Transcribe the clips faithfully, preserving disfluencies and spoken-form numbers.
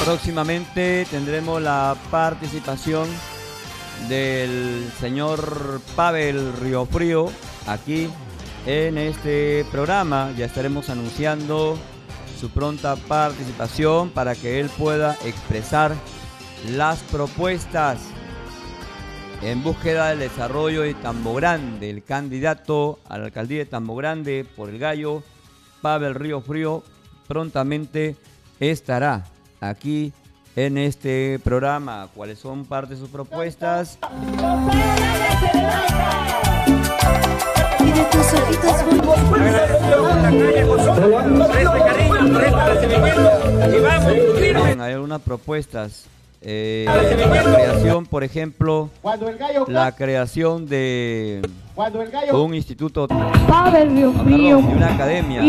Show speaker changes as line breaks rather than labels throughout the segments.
Próximamente tendremos la participación del señor Pavel Riofrío aquí en este programa. Ya estaremos anunciando su pronta participación para que él pueda expresar las propuestas en búsqueda del desarrollo de Tambo Grande. El candidato a la alcaldía de Tambo Grande por el Gallo, Pavel Riofrío, prontamente estará aquí en este programa. ¿Cuáles son parte de sus propuestas? Hay algunas propuestas. Eh, la creación, por ejemplo, la creación de un instituto, no, perdón, de una academia,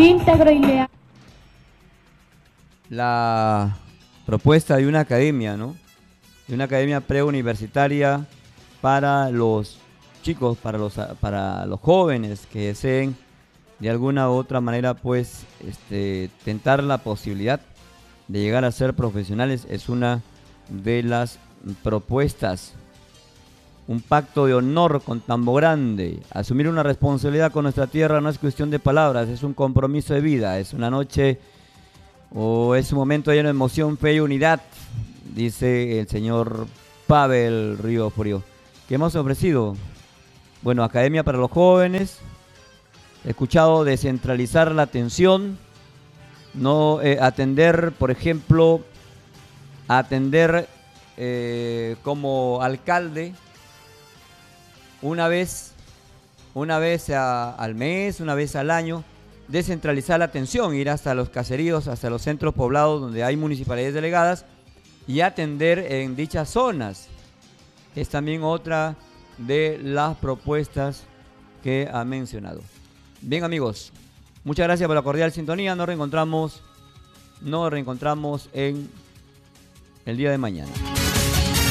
la propuesta de una academia, ¿no? De una academia preuniversitaria para los chicos, para los, para los jóvenes que deseen de alguna u otra manera, pues, este, tentar la posibilidad de llegar a ser profesionales. Es una de las propuestas. Un pacto de honor con Tambo Grande. Asumir una responsabilidad con nuestra tierra no es cuestión de palabras, es un compromiso de vida, es una noche o es un momento lleno de emoción, fe y unidad, dice el señor Pavel Riofrío. ¿Qué hemos ofrecido? Bueno, academia para los jóvenes. He escuchado descentralizar la atención, no eh, atender, por ejemplo, atender eh, como alcalde una vez, una vez a, al mes, una vez al año, descentralizar la atención, ir hasta los caseríos, hasta los centros poblados donde hay municipalidades delegadas y atender en dichas zonas. Es también otra de las propuestas que ha mencionado. Bien, amigos, muchas gracias por la cordial sintonía. Nos reencontramos, nos reencontramos en el día de mañana.